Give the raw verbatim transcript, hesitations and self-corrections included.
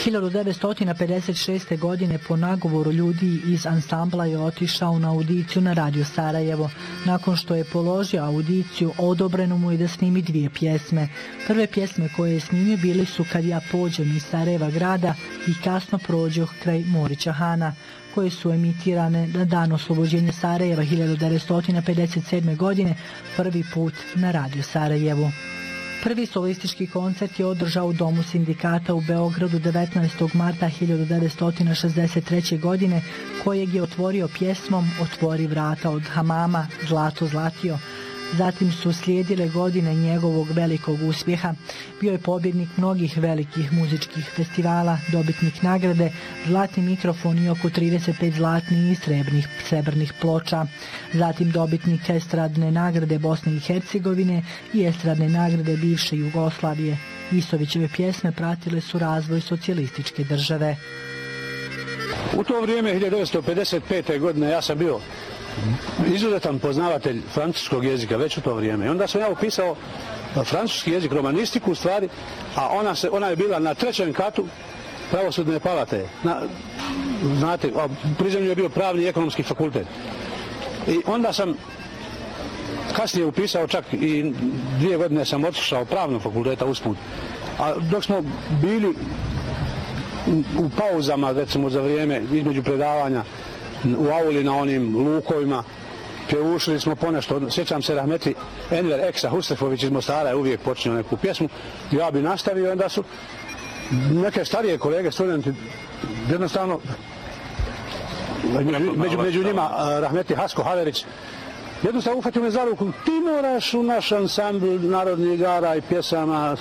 hiljadu devetsto pedeset šeste. godine po nagovoru ljudi iz ansambla je otišao na audiciju na Radio Sarajevo. Nakon što je položio audiciju, odobreno mu je da snimi dvije pjesme. Prve pjesme koje je snimio bili su Kad ja pođem iz Sarajeva grada i Kasno prođoh kraj Morića Hana, koje su emitirane na dan oslobođenja Sarajeva hiljadu devetsto pedeset sedme. godine prvi put na Radio Sarajevu. Prvi solistički koncert je održao u Domu sindikata u Beogradu devetnaestog marta hiljadu devetsto šezdeset treće. godine, kojeg je otvorio pjesmom Otvori vrata od Hamama, Zlato zlatio. Zatim su slijedile godine njegovog velikog uspjeha. Bio je pobjednik mnogih velikih muzičkih festivala, dobitnik nagrade, Zlatni mikrofon i oko trideset pet zlatnih i srebrnih, srebrnih ploča. Zatim dobitnik estradne nagrade Bosne i Hercegovine i estradne nagrade bivše Jugoslavije. Isovićeve pjesme pratile su razvoj socijalističke države. U to vrijeme, hiljadu devetsto pedeset pete. godine, ja sam bio izuzetan poznavatelj francuskog jezika već u to vrijeme. I onda sam ja upisao francuski jezik, romanistiku u stvari, a ona, se, ona je bila na trećem katu pravosudne palate. Na, znate, pri zemlji je bio pravni i ekonomski fakultet. I onda sam kasnije upisao čak i dvije godine sam otišao pravnog fakulteta usput. A dok smo bili u pauzama, recimo za vrijeme između predavanja, u auli na onim lukovima, pjevušili smo ponešto. Sjećam se Rahmetli Enver Eksa Husrefović iz Mostara je uvijek počinio neku pjesmu. Ja bi nastavio, onda su neke starije kolege, studenti, jednostavno, među, među njima Rahmetli Hasko Haverić, jednostavno uhvatio me za ruku, ti moraš u naš ansambl narodnih igara i pjesama